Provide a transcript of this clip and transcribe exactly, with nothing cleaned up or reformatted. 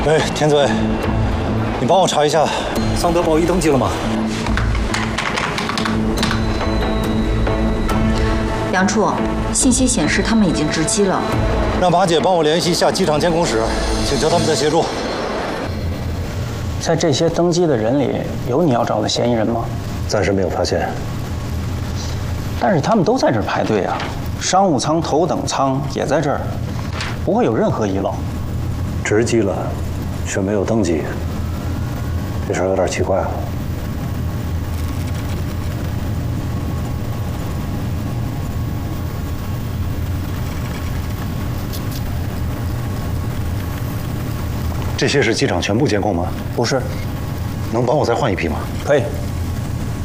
喂，田子伟，你帮我查一下，桑德贸易登记了吗？ 杨处，信息显示他们已经值机了。 让马姐帮我联系一下机场监控室，请求他们的协助。 在这些登机的人里，有你要找的嫌疑人吗？ 暂时没有发现。 但是他们都在这儿排队啊，商务舱、头等舱也在这儿，不会有任何遗漏。 值机了，却没有登机，这事儿有点奇怪了。这些是机场全部监控吗？ 不是。 能帮我再换一批吗？ 可以。